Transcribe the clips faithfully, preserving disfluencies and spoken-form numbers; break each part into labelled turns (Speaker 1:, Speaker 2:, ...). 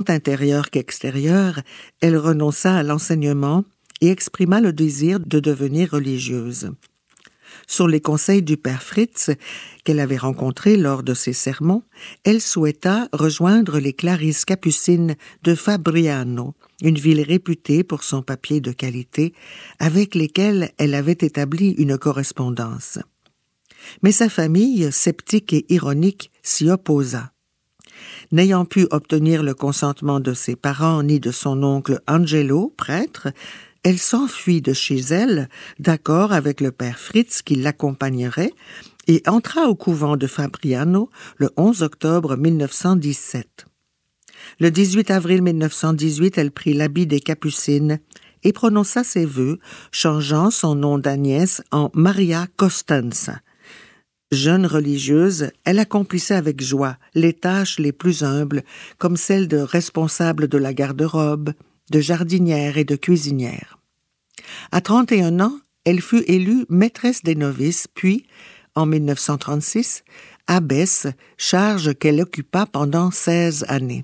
Speaker 1: intérieure qu'extérieure, elle renonça à l'enseignement et exprima le désir de devenir religieuse. Sur les conseils du père Fritz, qu'elle avait rencontré lors de ses sermons, elle souhaita rejoindre les Clarisses capucines de Fabriano, une ville réputée pour son papier de qualité, avec lesquelles elle avait établi une correspondance. Mais sa famille, sceptique et ironique, s'y opposa. N'ayant pu obtenir le consentement de ses parents ni de son oncle Angelo, prêtre, elle s'enfuit de chez elle, d'accord avec le père Fritz qui l'accompagnerait, et entra au couvent de Fabriano le onze octobre mille neuf cent dix-sept. Le dix-huit avril mille neuf cent dix-huit, elle prit l'habit des Capucines et prononça ses vœux, changeant son nom d'Agnès en Maria Costanza. Jeune religieuse, elle accomplissait avec joie les tâches les plus humbles, comme celles de responsable de la garde-robe, de jardinière et de cuisinière. À trente et un ans, elle fut élue maîtresse des novices, puis, en mille neuf cent trente-six, abbesse, charge qu'elle occupa pendant seize années.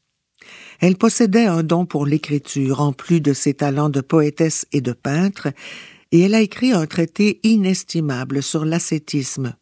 Speaker 1: Elle possédait un don pour l'écriture, en plus de ses talents de poétesse et de peintre, et elle a écrit un traité inestimable sur l'ascétisme,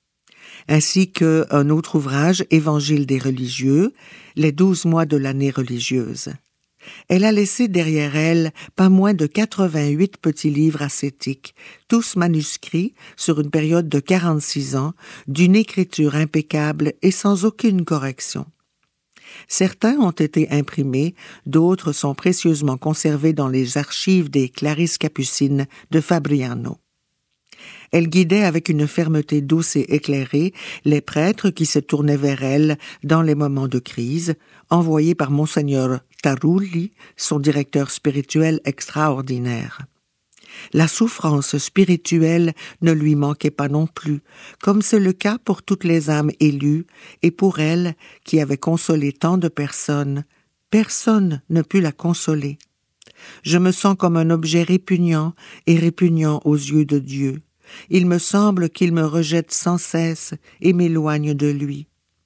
Speaker 1: ainsi qu'un autre ouvrage, Évangile des religieux, les douze mois de l'année religieuse. Elle a laissé derrière elle pas moins de quatre-vingt-huit petits livres ascétiques, tous manuscrits sur une période de quarante-six ans, d'une écriture impeccable et sans aucune correction. Certains ont été imprimés, d'autres sont précieusement conservés dans les archives des Clarisses capucines de Fabriano. Elle guidait avec une fermeté douce et éclairée les prêtres qui se tournaient vers elle dans les moments de crise, envoyés par Monseigneur Tarulli, son directeur spirituel extraordinaire. La souffrance spirituelle ne lui manquait pas non plus, comme c'est le cas pour toutes les âmes élues, et pour elle, qui avait consolé tant de personnes, personne ne put la consoler. Je me sens comme un objet répugnant et répugnant aux yeux de Dieu. Il me semble qu'il me rejette sans cesse et m'éloigne de lui.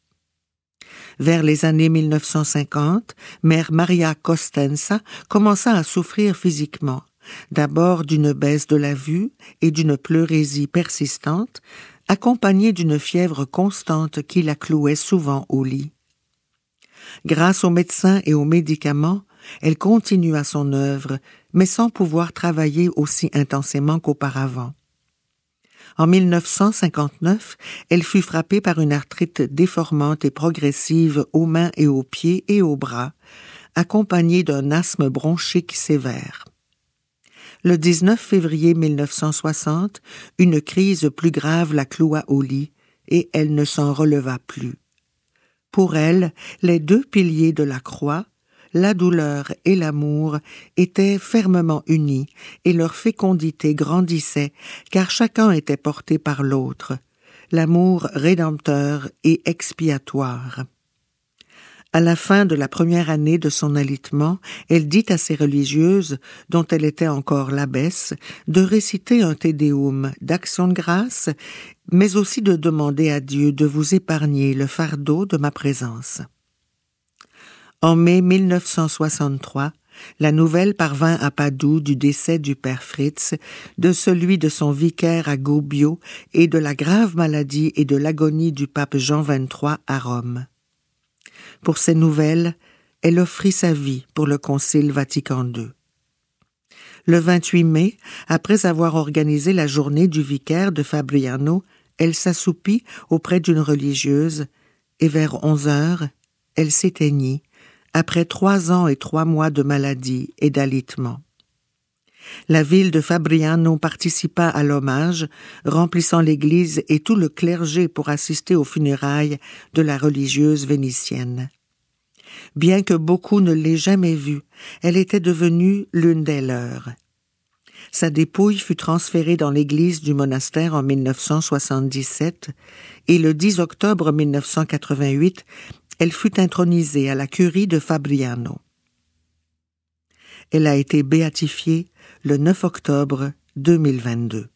Speaker 1: Vers les années mille neuf cent cinquante, mère Maria Costanza commença à souffrir physiquement, d'abord d'une baisse de la vue et d'une pleurésie persistante, accompagnée d'une fièvre constante qui la clouait souvent au lit. Grâce aux médecins et aux médicaments, elle continua son œuvre, mais sans pouvoir travailler aussi intensément qu'auparavant. En mille neuf cent cinquante-neuf, elle fut frappée par une arthrite déformante et progressive aux mains et aux pieds et aux bras, accompagnée d'un asthme bronchique sévère. Le dix-neuf février mille neuf cent soixante, une crise plus grave la cloua au lit et elle ne s'en releva plus. Pour elle, les deux piliers de la croix, la douleur et l'amour, étaient fermement unis et leur fécondité grandissait car chacun était porté par l'autre, l'amour rédempteur et expiatoire. À la fin de la première année de son alitement, elle dit à ses religieuses, dont elle était encore l'abbesse, de réciter un Te Deum d'action de grâce, mais aussi de demander à Dieu de vous épargner le fardeau de ma présence. En mai mille neuf cent soixante-trois, la nouvelle parvint à Padoue du décès du père Fritz, de celui de son vicaire à Gubbio et de la grave maladie et de l'agonie du pape Jean vingt-trois à Rome. Pour ces nouvelles, elle offrit sa vie pour le Concile Vatican deux. Le vingt-huit mai, après avoir organisé la journée du vicaire de Fabriano, elle s'assoupit auprès d'une religieuse et vers onze heures, elle s'éteignit, après trois ans et trois mois de maladie et d'alitement. La ville de Fabriano participa à l'hommage, remplissant l'église et tout le clergé pour assister aux funérailles de la religieuse vénitienne. Bien que beaucoup ne l'aient jamais vue, elle était devenue l'une des leurs. Sa dépouille fut transférée dans l'église du monastère en mille neuf cent soixante-dix-sept et le dix octobre mille neuf cent quatre-vingt-huit, elle fut intronisée à la curie de Fabriano. Elle a été béatifiée le neuf octobre deux mille vingt-deux.